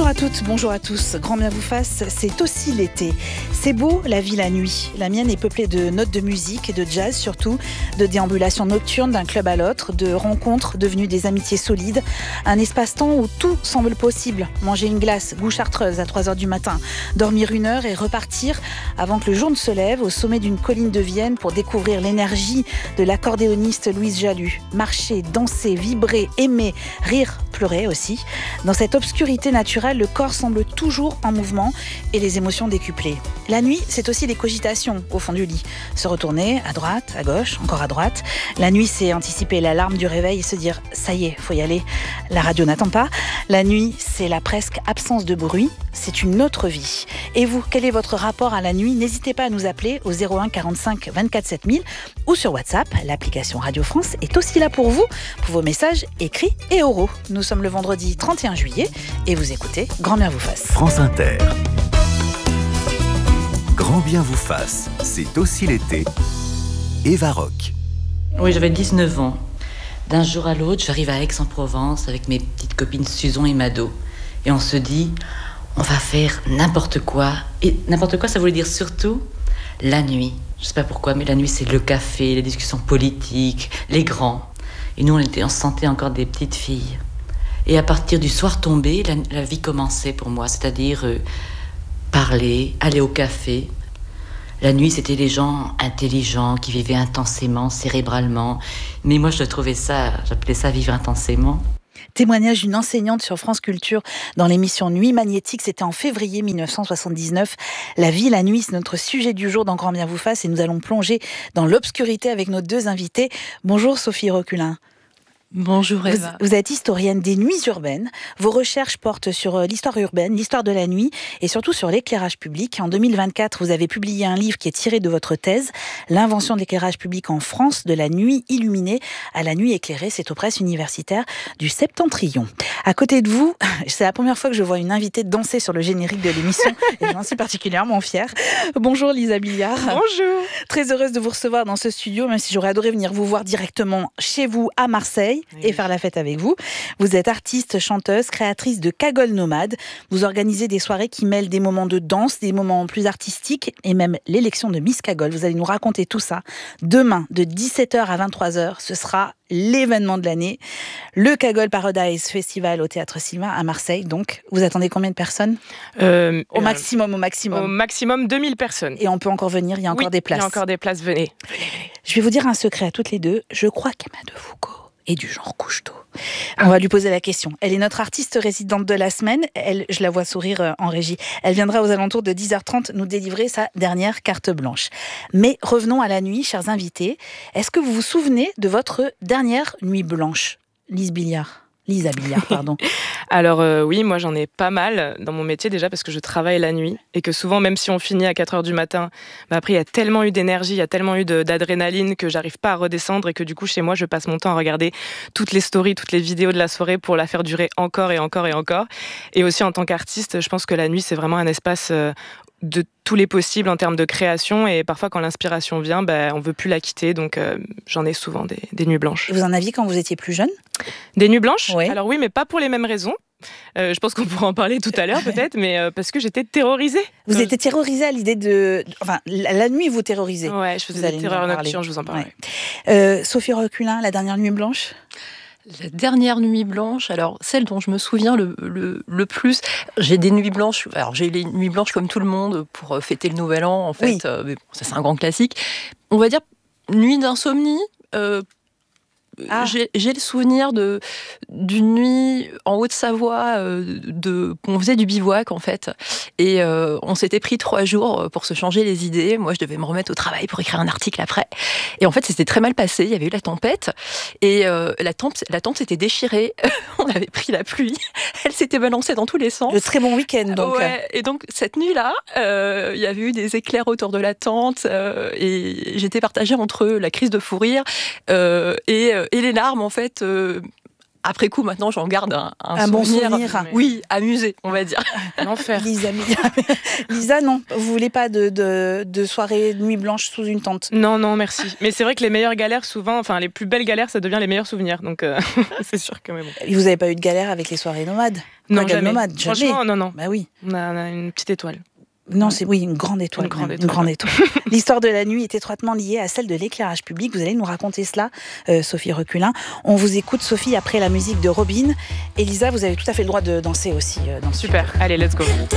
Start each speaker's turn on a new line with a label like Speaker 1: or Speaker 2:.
Speaker 1: Bonjour à toutes, bonjour à tous. Grand bien vous fasse, c'est aussi l'été. C'est beau la vie la nuit. La mienne est peuplée de notes de musique et de jazz surtout, de déambulations nocturnes d'un club à l'autre, de rencontres devenues des amitiés solides. Un espace-temps où tout semble possible. Manger une glace, goût chartreuse à 3h du matin, dormir 1 heure et repartir avant que le jour ne se lève au sommet d'une colline de Vienne pour découvrir l'énergie de l'accordéoniste Louise Jalut. Marcher, danser, vibrer, aimer, rire, pleurer aussi. Dans cette obscurité naturelle, le corps semble toujours en mouvement et les émotions décuplées. La nuit, c'est aussi des cogitations au fond du lit. Se retourner à droite, à gauche, encore à droite. La nuit, c'est anticiper l'alarme du réveil et se dire « ça y est, faut y aller ». La radio n'attend pas. La nuit, c'est la presque absence de bruit. C'est une autre vie. Et vous, quel est votre rapport à la nuit ? N'hésitez pas à nous appeler au 01 45 24 7000 ou sur WhatsApp. L'application Radio France est aussi là pour vous, pour vos messages écrits et oraux. Nous sommes le vendredi 31 juillet et vous écoutez Grand bien vous fasse.
Speaker 2: France Inter. Grand bien vous fasse, c'est aussi l'été. Eva Rock.
Speaker 3: Oui, j'avais 19 ans. D'un jour à l'autre, j'arrive à Aix-en-Provence avec mes petites copines Susan et Mado. Et on se dit, on va faire n'importe quoi. Et n'importe quoi, ça voulait dire surtout la nuit. Je sais pas pourquoi, mais la nuit, c'est le café, les discussions politiques, les grands. Et nous, on se sentait encore des petites filles. Et à partir du soir tombé, la vie commençait pour moi. C'est-à-dire parler, aller au café. La nuit, c'était les gens intelligents qui vivaient intensément, cérébralement. Mais moi, j'appelais ça vivre intensément.
Speaker 1: Témoignage d'une enseignante sur France Culture dans l'émission Nuit Magnétique. C'était en février 1979. La vie, la nuit, c'est notre sujet du jour dans Grand bien vous fasse et nous allons plonger dans l'obscurité avec nos deux invités. Bonjour Sophie Roculin.
Speaker 4: Bonjour Eva.
Speaker 1: Vous êtes historienne des nuits urbaines. Vos recherches portent sur l'histoire urbaine, l'histoire de la nuit et surtout sur l'éclairage public. En 2024, vous avez publié un livre qui est tiré de votre thèse, L'invention de l'éclairage public en France, de la nuit illuminée à la nuit éclairée. C'est aux presses universitaires du Septentrion. À côté de vous, c'est la première fois que je vois une invitée danser sur le générique de l'émission et j'en suis particulièrement fière. Bonjour Lisa Billiard.
Speaker 4: Bonjour.
Speaker 1: Très heureuse de vous recevoir dans ce studio, même si j'aurais adoré venir vous voir directement chez vous à Marseille. Et faire la fête avec vous. Vous êtes artiste, chanteuse, créatrice de Cagole Nomade. Vous organisez des soirées qui mêlent des moments de danse, des moments plus artistiques et même l'élection de Miss Cagole. Vous allez nous raconter tout ça. Demain, de 17h à 23h, ce sera l'événement de l'année. Le Cagole Paradise Festival au Théâtre Sylvain à Marseille. Donc, vous attendez combien de personnes ? Au maximum.
Speaker 4: Au maximum 2000 personnes.
Speaker 1: Et on peut encore venir, il y a encore des places.
Speaker 4: Il y a encore des places, venez.
Speaker 1: Je vais vous dire un secret à toutes les deux. Je crois qu'Emma de Foucault et du genre couche-tôt. On va lui poser la question. Elle est notre artiste résidente de la semaine. Je la vois sourire en régie. Elle viendra aux alentours de 10h30 nous délivrer sa dernière carte blanche. Mais revenons à la nuit, chers invités. Est-ce que vous vous souvenez de votre dernière nuit blanche ? Lisa Billiard, pardon.
Speaker 4: Alors oui, moi j'en ai pas mal dans mon métier déjà parce que je travaille la nuit et que souvent même si on finit à 4h du matin, après il y a tellement eu d'énergie, il y a tellement eu d'adrénaline que j'arrive pas à redescendre et que du coup chez moi je passe mon temps à regarder toutes les stories, toutes les vidéos de la soirée pour la faire durer encore et encore et encore. Et aussi en tant qu'artiste, je pense que la nuit c'est vraiment un espace de tous les possibles en termes de création et parfois quand l'inspiration vient, on veut plus la quitter donc j'en ai souvent des nuits blanches.
Speaker 1: Vous en aviez quand vous étiez plus jeune ?
Speaker 4: Des nuits blanches ?
Speaker 1: Oui.
Speaker 4: Alors oui, mais pas pour les mêmes raisons. Je pense qu'on pourra en parler tout à l'heure peut-être, mais parce que j'étais terrorisée.
Speaker 1: Vous étiez terrorisée à l'idée de... Enfin, la nuit vous terrorisez.
Speaker 4: Ouais, je faisais des terreurs nocturnes, je vous en parle.
Speaker 1: Ouais. Sophie Roculin, la dernière nuit blanche ?
Speaker 5: La dernière nuit blanche, alors celle dont je me souviens le plus, j'ai des nuits blanches, alors j'ai les nuits blanches comme tout le monde pour fêter le Nouvel An en fait,
Speaker 1: oui.
Speaker 5: Mais bon, ça c'est un grand classique. On va dire nuit d'insomnie, j'ai le souvenir d'une nuit en Haute-Savoie qu'on faisait du bivouac en fait et on s'était pris 3 jours pour se changer les idées. Moi je devais me remettre au travail pour écrire un article après et en fait c'était très mal passé, il y avait eu la tempête et la tente s'était déchirée. On avait pris la pluie, elle s'était balancée dans tous les sens.
Speaker 1: Le très bon week-end donc.
Speaker 5: Ouais, et donc cette nuit-là il y avait eu des éclairs autour de la tente et j'étais partagée entre la crise de fou rire et les larmes, en fait, après coup, maintenant, j'en garde un
Speaker 1: bon souvenir.
Speaker 5: Oui, amusé, on va dire.
Speaker 4: L'enfer.
Speaker 1: Lisa, non, vous voulez pas de soirée nuit blanche sous une tente ?
Speaker 4: Non, merci. Mais c'est vrai que les meilleures galères, souvent, enfin, les plus belles galères, ça devient les meilleurs souvenirs. Donc, c'est sûr que même.
Speaker 1: Et vous n'avez pas eu de galère avec les soirées nomades ?
Speaker 4: Non,
Speaker 1: Vague
Speaker 4: jamais.
Speaker 1: nomade, jamais.
Speaker 4: Franchement, non.
Speaker 1: Bah oui.
Speaker 4: On a une petite étoile.
Speaker 1: Non, c'est une grande étoile. Une grande étoile. L'histoire de la nuit est étroitement liée à celle de l'éclairage public. Vous allez nous raconter cela, Sophie Reculin. On vous écoute, Sophie, après la musique de Robin. Elisa, vous avez tout à fait le droit de danser aussi dans le
Speaker 4: Super. Allez, let's go.